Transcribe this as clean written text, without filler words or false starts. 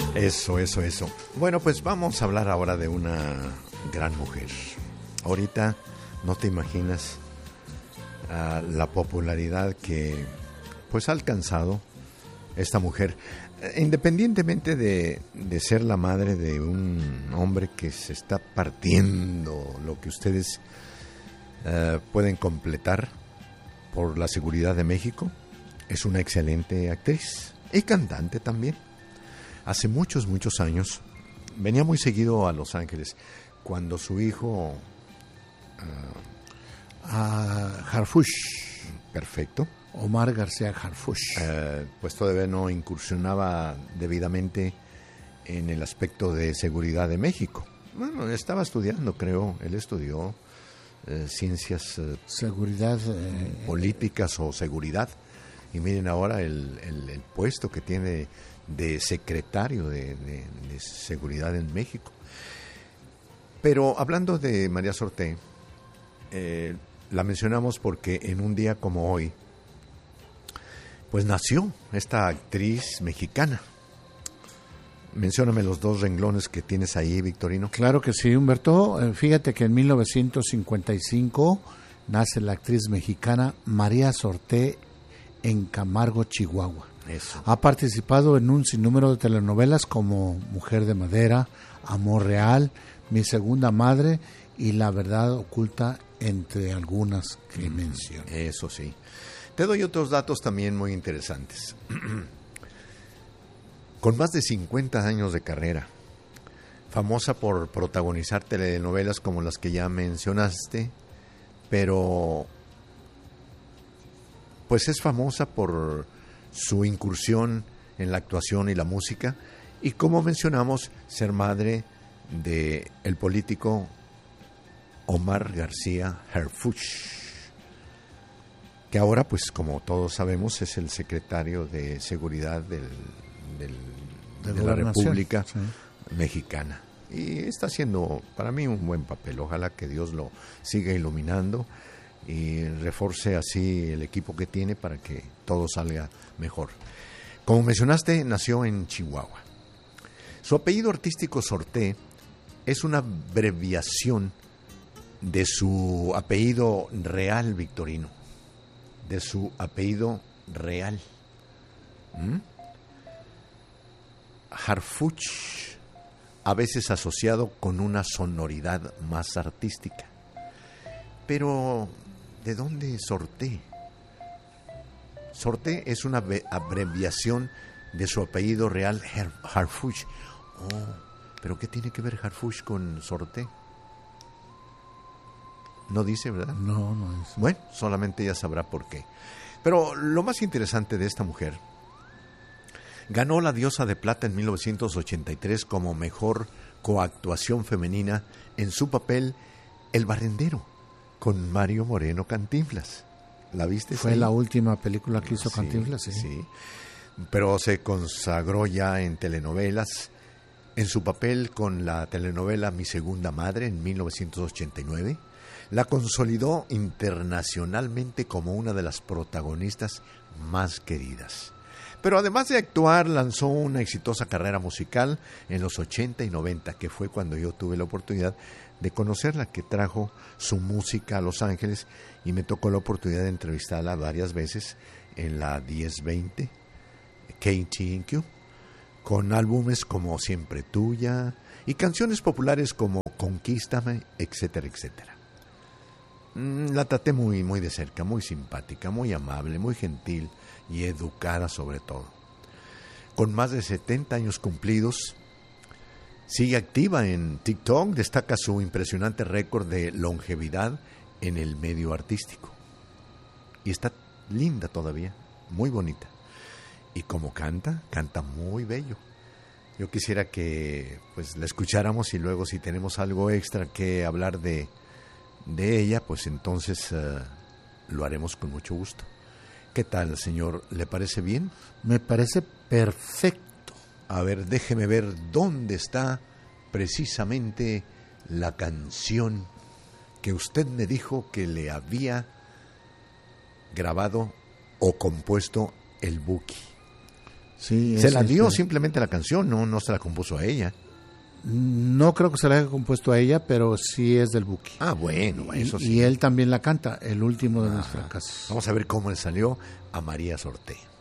Eso. Bueno, pues vamos a hablar ahora de una gran mujer. Ahorita no te imaginas la popularidad que pues ha alcanzado esta mujer. Independientemente de ser la madre de un hombre que se está partiendo lo que ustedes pueden completar por la seguridad de México, es una excelente actriz y cantante también. Hace muchos años venía muy seguido a Los Ángeles cuando su hijo Harfuch, perfecto, Omar García Harfuch, pues todavía no incursionaba debidamente en el aspecto de seguridad de México. Bueno, estaba estudiando, creo, él estudió ciencias seguridad políticas o seguridad, y miren ahora el puesto que tiene de secretario de seguridad en México. Pero hablando de María Sorté, la mencionamos porque en un día como hoy pues nació esta actriz mexicana. Mencióname los dos renglones que tienes ahí, Victorino. Claro que sí, Humberto. Fíjate que en 1955 nace la actriz mexicana María Sorté en Camargo, Chihuahua. Eso. Ha participado en un sinnúmero de telenovelas como Mujer de Madera, Amor Real, Mi Segunda Madre y La Verdad Oculta, entre algunas que menciono. Eso sí. Te doy otros datos también muy interesantes. Con más de 50 años de carrera, famosa por protagonizar telenovelas como las que ya mencionaste, pero pues es famosa por su incursión en la actuación y la música, y como mencionamos, ser madre de el político Omar García Harfuch, que ahora, pues como todos sabemos, es el secretario de Seguridad de la República Mexicana. Y está haciendo para mí un buen papel. Ojalá que Dios lo siga iluminando y reforce así el equipo que tiene para que todo salga mejor. Como mencionaste, nació en Chihuahua. Su apellido artístico Sorté es una abreviación de su apellido real, Victorino, de su apellido real. Harfuch, a veces asociado con una sonoridad más artística. Pero, ¿de dónde Sorté? Sorté es una abreviación de su apellido real, Harfuch. Oh, ¿pero qué tiene que ver Harfuch con Sorté? No dice, ¿verdad? No es. Bueno, solamente ella sabrá por qué. Pero lo más interesante de esta mujer, ganó la Diosa de Plata en 1983 como mejor coactuación femenina en su papel El Barrendero, con Mario Moreno Cantinflas. ¿La viste? Fue ahí? la última película que hizo Cantinflas, sí. Sí, pero se consagró ya en telenovelas, en su papel con la telenovela Mi Segunda Madre en 1989, la consolidó internacionalmente como una de las protagonistas más queridas. Pero además de actuar, lanzó una exitosa carrera musical en los 80 y 90, que fue cuando yo tuve la oportunidad de conocerla, que trajo su música a Los Ángeles y me tocó la oportunidad de entrevistarla varias veces en la 1020 KTNQ, con álbumes como Siempre Tuya y canciones populares como Conquístame, etcétera, etcétera. La traté muy de cerca, muy simpática, muy amable, muy gentil y educada sobre todo. Con más de 70 años cumplidos, sigue activa en TikTok, destaca su impresionante récord de longevidad en el medio artístico. Y está linda todavía, muy bonita. Y como canta muy bello. Yo quisiera que pues la escucháramos y luego si tenemos algo extra que hablar de ella, pues entonces lo haremos con mucho gusto. ¿Qué tal, señor? ¿Le parece bien? Me parece perfecto. A ver, déjeme ver dónde está precisamente la canción que usted me dijo que le había grabado o compuesto el Buki. Sí, se la dio simplemente la canción, no se la compuso a ella. No creo que se la haya compuesto a ella, pero sí es del Buki. Ah, bueno, eso sí. Y él también la canta, El último de mis fracasos. Vamos a ver cómo le salió a María Sorté.